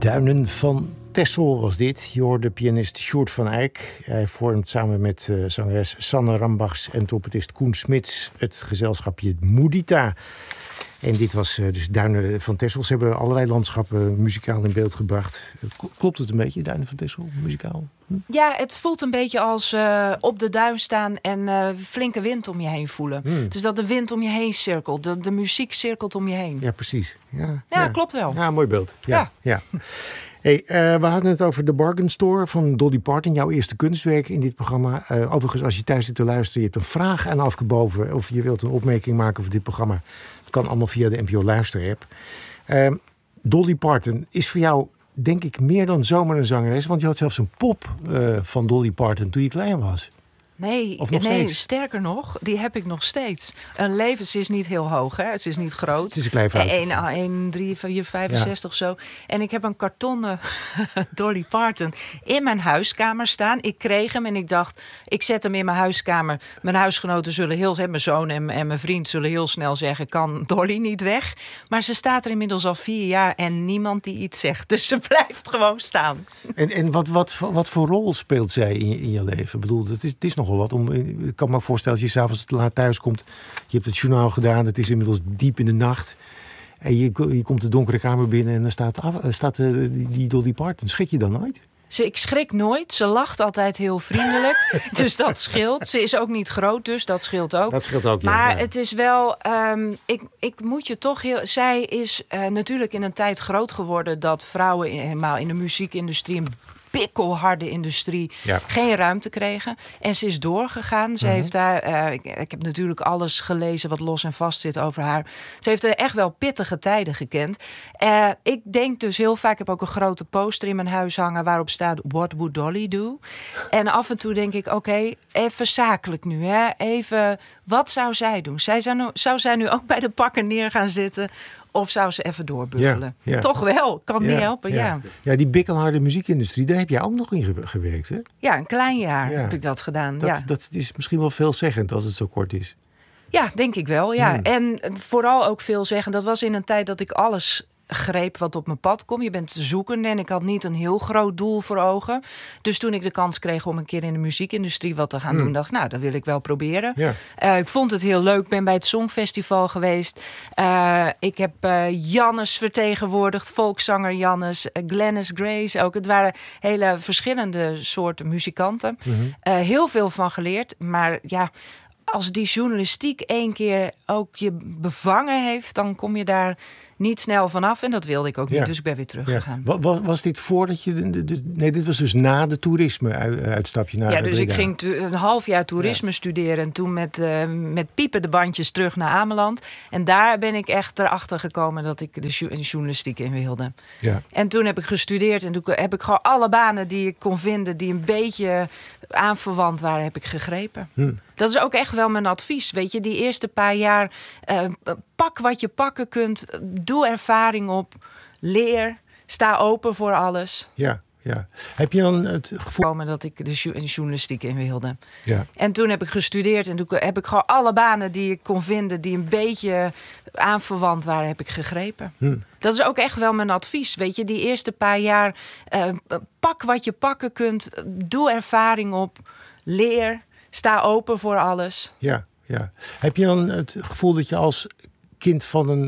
Duinen van Texel was dit. Je hoorde pianist Sjoerd van Eyck. Hij vormt samen met zangeres Sanne Rambachs en trompetist Koen Smits het gezelschapje Moedita. En dit was dus Duinen van Texel. Ze hebben allerlei landschappen muzikaal in beeld gebracht. Klopt het een beetje, Duinen van Texel, muzikaal? Ja, het voelt een beetje als op de duin staan en flinke wind om je heen voelen. Dus dat de wind om je heen cirkelt, de muziek cirkelt om je heen. Ja, precies. Ja, klopt wel. Ja, mooi beeld. Ja. Hey, we hadden het over The Bargain Store van Dolly Parton. Jouw eerste kunstwerk in dit programma. Overigens, als je thuis zit te luisteren, je hebt een vraag aan Afke Boven. Of je wilt een opmerking maken over dit programma. Het kan allemaal via de NPO Luister-app. Dolly Parton is voor jou, denk ik, meer dan zomaar een zangeres. Want je had zelfs een pop van Dolly Parton toen je klein was. Nee, sterker nog, die heb ik nog steeds. Een leven, ze is niet heel hoog, hè? Ze is niet groot. Het is een klein foutje. 1, 3, 4, 65 of zo. En ik heb een kartonnen Dolly Parton in mijn huiskamer staan. Ik kreeg hem en ik dacht, ik zet hem in mijn huiskamer. Mijn huisgenoten zullen mijn zoon en mijn vriend zullen heel snel zeggen, kan Dolly niet weg? Maar ze staat er inmiddels al 4 jaar en niemand die iets zegt. Dus ze blijft gewoon staan. En wat voor rol speelt zij in je leven? Ik bedoel, het is nogal wat. Ik kan me ook voorstellen als je s'avonds te laat thuis komt. Je hebt het journaal gedaan. Het is inmiddels diep in de nacht. En je komt de donkere kamer binnen en dan staat die Dolly Parton. Schrik je dan nooit? Ik schrik nooit. Ze lacht altijd heel vriendelijk. Dus dat scheelt. Ze is ook niet groot, dus dat scheelt ook. Dat scheelt ook, ja. Maar het is wel... ik moet je toch heel... Zij is natuurlijk in een tijd groot geworden dat vrouwen helemaal in de muziekindustrie... een pikkelharde industrie geen ruimte kregen. En ze is doorgegaan. Ze heeft daar... ik heb natuurlijk alles gelezen wat los en vast zit over haar. Ze heeft er echt wel pittige tijden gekend. Ik denk dus heel vaak... Ik heb ook een grote poster in mijn huis hangen waarop staat What would Dolly do? En af en toe denk ik, oké, even zakelijk nu. Hè? Even, wat zou zij doen? Zou zij nu ook bij de pakken neer gaan zitten... Of zou ze even doorbuffelen? Ja. Toch wel, kan niet helpen, ja. Ja, die bikkelharde muziekindustrie, daar heb jij ook nog in gewerkt, hè? Ja, een klein jaar heb ik dat gedaan. Dat is misschien wel veelzeggend als het zo kort is. Ja, denk ik wel, ja. En vooral ook veelzeggend. Dat was in een tijd dat ik alles greep wat op mijn pad komt. Je bent zoekende en ik had niet een heel groot doel voor ogen. Dus toen ik de kans kreeg om een keer in de muziekindustrie wat te gaan doen, dacht dat wil ik wel proberen. Ja. Ik vond het heel leuk. Ben bij het Songfestival geweest. Ik heb Jannes vertegenwoordigd, volkszanger Jannes, Glennis Grace ook. Het waren hele verschillende soorten muzikanten. Heel veel van geleerd, maar ja, als die journalistiek 1 keer ook je bevangen heeft, dan kom je daar niet snel vanaf. En dat wilde ik ook niet, dus ik ben weer teruggegaan. Was dit voordat je... Nee, dit was dus na de toerisme-uitstapje naar Ja, dus ik ging een half jaar toerisme studeren. En toen met piepen de bandjes terug naar Ameland. En daar ben ik echt erachter gekomen dat ik de journalistiek in wilde. Ja. En toen heb ik gestudeerd. En toen heb ik gewoon alle banen die ik kon vinden, die een beetje aanverwant waren, heb ik gegrepen. Dat is ook echt wel mijn advies. Weet je, die eerste paar jaar, pak wat je pakken kunt. Doe ervaring op. Leer. Sta open voor alles. Ja. Heb je dan het gevoel dat ik de journalistiek in wilde? Ja. En toen heb ik gestudeerd. En toen heb ik gewoon alle banen die ik kon vinden, die een beetje aanverwant waren, heb ik gegrepen. Dat is ook echt wel mijn advies. Weet je, die eerste paar jaar, pak wat je pakken kunt. Doe ervaring op. Leer. Sta open voor alles. Ja. Heb je dan het gevoel dat je als kind van